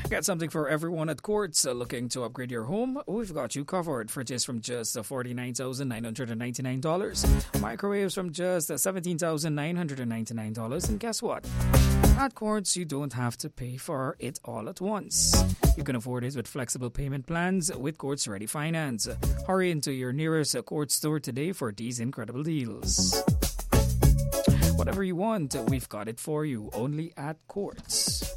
Got something for everyone at Quartz. Looking to upgrade your home? We've got you covered for just $49,999. Microwaves from just $17,999. And guess what? At Quartz, you don't have to pay for it all at once. You can afford it with flexible payment plans with Quartz Ready Finance. Hurry into your nearest Quartz store today for these incredible deals. Whatever you want, we've got it for you, only at Quartz.